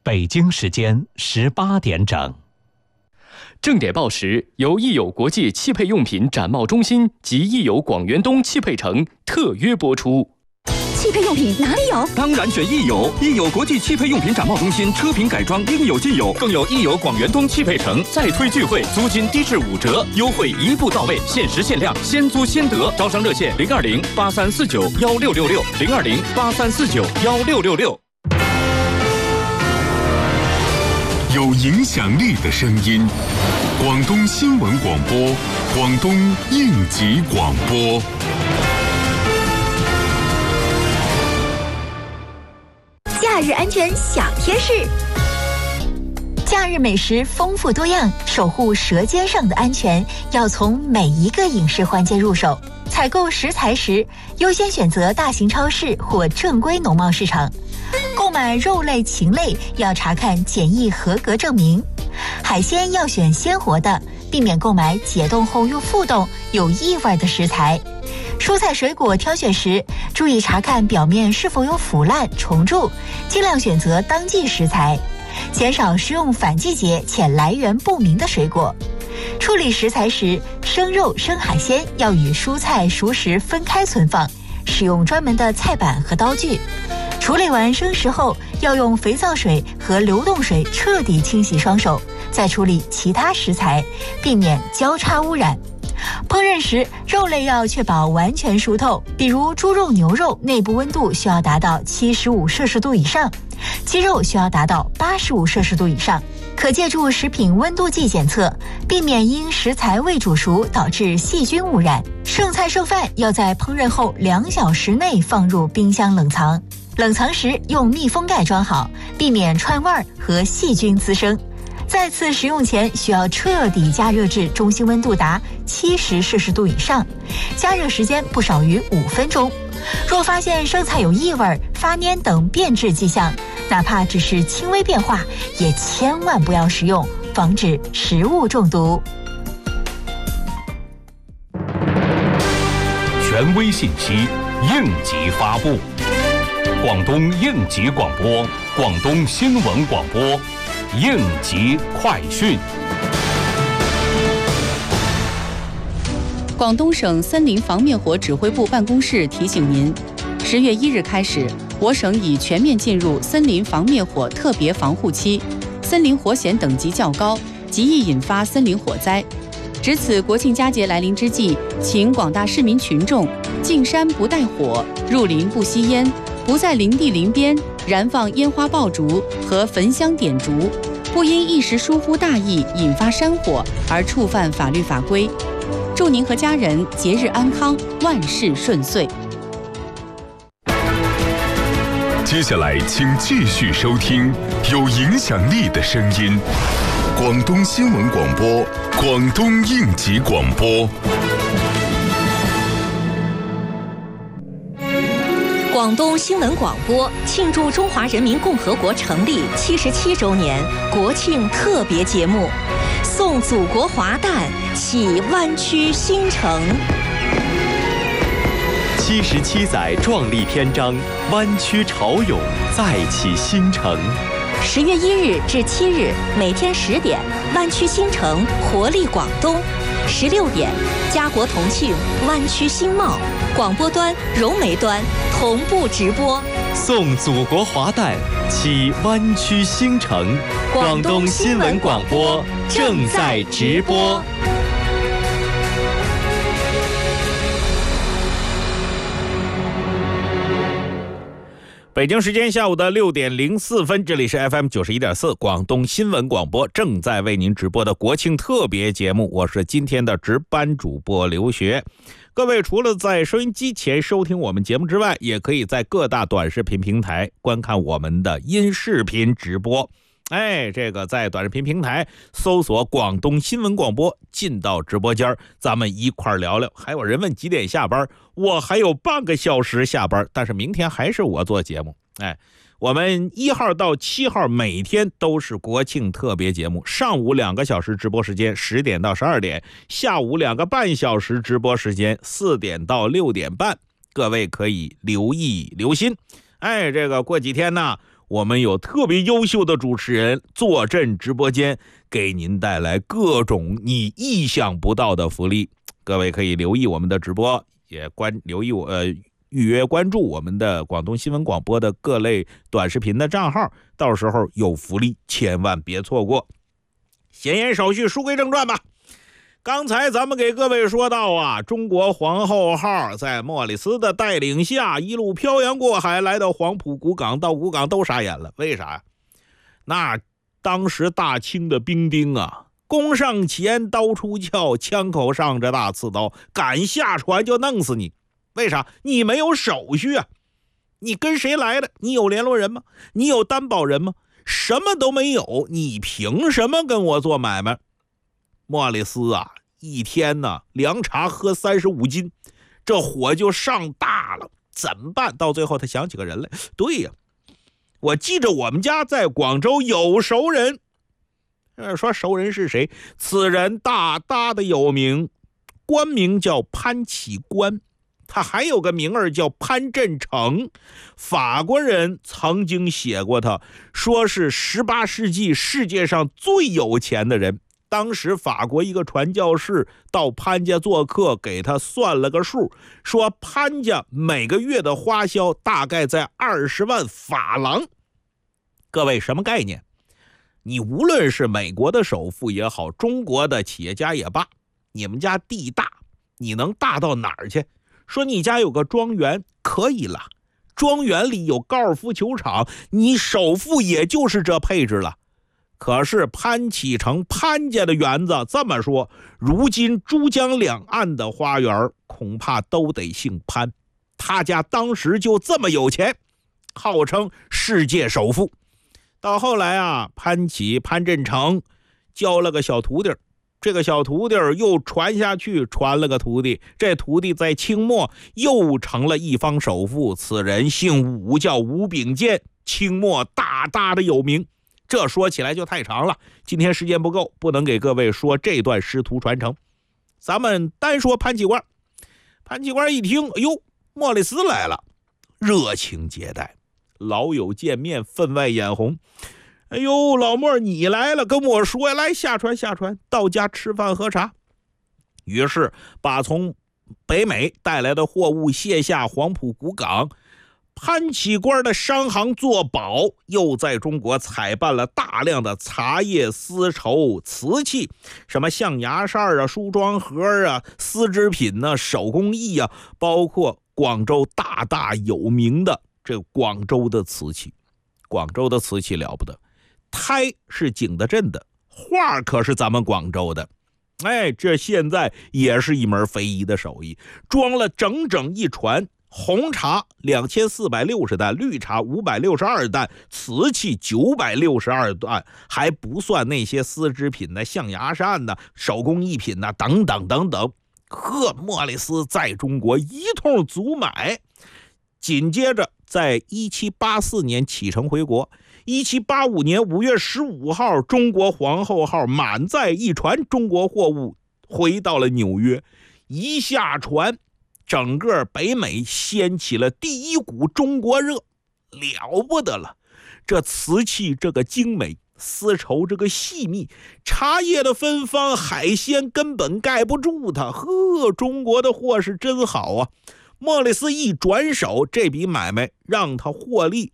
北京时间18点整。 正点报时由益友国际汽配用品展贸中心及益友广元东汽配城特约播出。 汽配用品哪里有？ 当然选益友，益友国际汽配用品展贸中心，车品改装应有尽有，更有益友广元东汽配城再推聚会，租金低至5折，优惠一步到位，限时限量，先租先得。招商热线020-8349-1666，020-8349-1666。 有影响力的声音，广东新闻广播，广东应急广播。 假日安全小贴士：假日美食丰富多样，守护舌尖上的安全，要从每一个饮食环节入手。采购食材时，优先选择大型超市或正规农贸市场。购买肉类、禽类要查看检疫合格证明。海鲜要选鲜活的，避免购买解冻后又复冻、有异味的食材。蔬菜水果挑选时，注意查看表面是否有腐烂、虫蛀，尽量选择当季食材，减少食用反季节且来源不明的水果。处理食材时，生肉、生海鲜要与蔬菜、熟食分开存放，使用专门的菜板和刀具。处理完生食后，要用肥皂水和流动水彻底清洗双手，再处理其他食材，避免交叉污染。烹饪时，肉类要确保完全熟透，比如猪肉、牛肉内部温度需要达到75摄氏度以上，鸡肉需要达到85摄氏度以上。可借助食品温度计检测，避免因食材未煮熟导致细菌污染。剩菜剩饭要在烹饪后2小时内放入冰箱冷藏，冷藏时用密封盖装好，避免串味儿和细菌滋生。再次食用前需要彻底加热至中心温度达70摄氏度以上，加热时间不少于5分钟。若发现生菜有异味、发黏等变质迹象，哪怕只是轻微变化，也千万不要食用，防止食物中毒。 权威信息，应急发布。广东应急广播，广东新闻广播，应急快讯。 广东省森林防灭火指挥部办公室提醒您，10月1日开始，我省已全面进入森林防灭火特别防护期，森林火险等级较高，极易引发森林火灾。值此国庆佳节来临之际，请广大市民群众进山不带火，入林不吸烟，不在林地林边燃放烟花爆竹和焚香点烛，不因一时疏忽大意引发山火而触犯法律法规。祝您和家人节日安康，万事顺遂。 接下来请继续收听有影响力的声音，广东新闻广播，广东应急广播。 广东新闻广播庆祝中华人民共和国成立77周年国庆特别节目，送祖国华诞，启湾区新城。 77载壮丽篇章，湾区潮涌，再起新城。 10月1日至7日，每天10点，湾区新城活力广东；16点，家国同庆湾区新貌，广播端、融媒端同步直播， 送祖国华诞，启湾区新城。广东新闻广播正在直播。 北京时间下午的6点04分，这里是 FM 91.4广东新闻广播，正在为您直播的国庆特别节目，我是今天的值班主播刘学。各位除了在收音机前收听我们节目之外，也可以在各大短视频平台观看我们的音视频直播。这个在短视频平台搜索广东新闻广播，进到直播间，咱们一块聊聊。还有人问几点下班，我还有半个小时下班，但是明天还是我做节目。我们1号到7号每天都是国庆特别节目，上午2个小时直播时间10点到12点，下午2个半小时直播时间4点到6点半，各位可以留意留心。这个过几天呢， 我们有特别优秀的主持人坐镇直播间，给您带来各种你意想不到的福利。各位可以留意我们的直播，也预约关注我们的广东新闻广播的各类短视频的账号，到时候有福利千万别错过。闲言少叙，书归正传吧。刚才咱们给各位说到啊，中国皇后号在莫里斯的带领下一路漂洋过海来到黄埔古港，到古港都傻眼了。为啥呀？那当时大清的兵丁啊，弓上前刀出鞘，枪口上着大刺刀，敢下船就弄死你。为啥？你没有手续啊，你跟谁来的？你有联络人吗？你有担保人吗？什么都没有，你凭什么跟我做买卖？莫里斯啊，一天呢凉茶喝35斤，这火就上大了，怎么办？到最后他想起个人来，对呀，我记着我们家在广州有熟人。说熟人是谁？此人大大的有名，官名叫潘启官，他还有个名儿叫潘振成。法国人曾经写过他，说是18世纪世界上最有钱的人。当时法国一个传教士到潘家做客，给他算了个数，说潘家每个月的花销大概在20万法郎。各位什么概念？你无论是美国的首富也好，中国的企业家也罢，你们家地大，你能大到哪儿去？说你家有个庄园可以了，庄园里有高尔夫球场，你首富也就是这配置了。可是潘启成潘家的园子，这么说，如今珠江两岸的花园恐怕都得姓潘。他家当时就这么有钱，号称世界首富。到后来啊，潘振成教了个小徒弟，这个小徒弟又传下去，传了个徒弟，这徒弟在清末又成了一方首富。此人姓武，叫武秉建，清末大大的有名。这说起来就太长了，今天时间不够，不能给各位说这段师徒传承。咱们单说潘启官。潘启官一听，哎呦，莫里斯来了，热情接待，老友见面分外眼红。哎呦，老莫你来了，跟我说呀，来下船，到家吃饭喝茶。于是把从北美带来的货物卸下黄埔古港。潘启官的商行做保，又在中国采办了大量的茶叶、丝绸、瓷器，什么象牙扇啊、梳妆盒啊、丝织品啊、手工艺啊，包括广州大大有名的这广州的瓷器。广州的瓷器了不得，胎是景德镇的，画可是咱们广州的。这现在也是一门非遗的手艺，装了整整一船。红茶2460担，绿茶562担，瓷器962担，还不算那些丝织品的象牙扇的手工艺品等等等等。莫里斯在中国一通足买。紧接着在1784年启程回国，1785年5月15号，中国皇后号满载一船中国货物回到了纽约。一下船，整个北美掀起了第一股中国热，了不得了。这瓷器这个精美，丝绸这个细密，茶叶的芬芳，海鲜根本盖不住它。中国的货是真好啊。莫里斯一转手，这笔买卖让他获利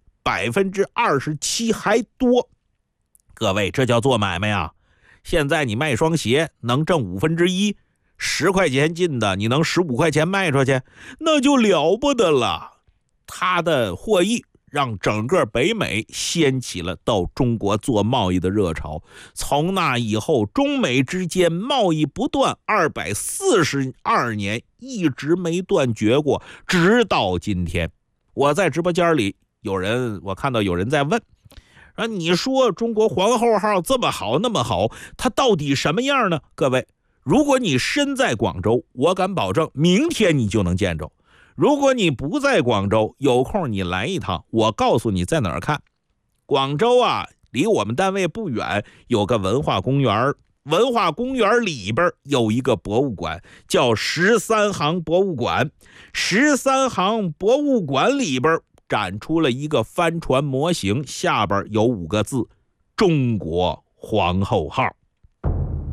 27%还多。各位，这叫做买卖啊。现在你卖双鞋能挣1/5，10块钱进的你能15块钱卖出去，那就了不得了。他的获益让整个北美掀起了到中国做贸易的热潮。从那以后，中美之间贸易不断，242年一直没断绝过，直到今天。我在直播间里我看到有人在问，你说中国皇后号这么好那么好，它到底什么样呢？各位，如果你身在广州，我敢保证明天你就能见着。如果你不在广州，有空你来一趟，我告诉你在哪儿看。广州啊，离我们单位不远，有个文化公园，文化公园里边有一个博物馆，叫13行博物馆。13行博物馆里边展出了一个帆船模型，下边有5个字：中国皇后号。